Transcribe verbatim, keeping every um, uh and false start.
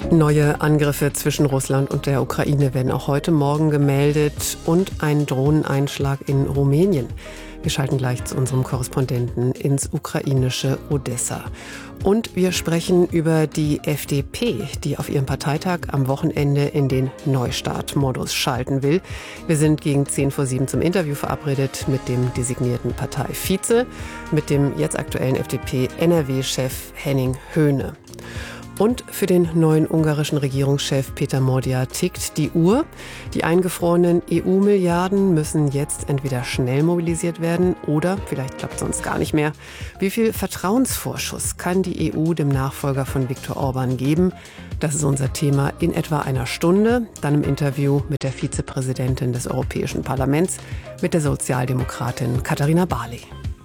Neue Angriffe zwischen Russland und der Ukraine werden auch heute Morgen gemeldet und ein Drohneneinschlag in Rumänien. Wir schalten gleich zu unserem Korrespondenten ins ukrainische Odessa. Und wir sprechen über die F D P, die auf ihrem Parteitag am Wochenende in den Neustart-Modus schalten will. Wir sind gegen zehn vor sieben zum Interview verabredet mit dem designierten Parteivize, mit dem jetzt aktuellen F D P-N R W-Chef Henning Höhne. Und für den neuen ungarischen Regierungschef Peter Mordia tickt die Uhr. Die eingefrorenen E U-Milliarden müssen jetzt entweder schnell mobilisiert werden oder vielleicht klappt es sonst gar nicht mehr. Wie viel Vertrauensvorschuss kann die E U dem Nachfolger von Viktor Orban geben? Das ist unser Thema in etwa einer Stunde. Dann im Interview mit der Vizepräsidentin des Europäischen Parlaments, mit der Sozialdemokratin Katharina Barley.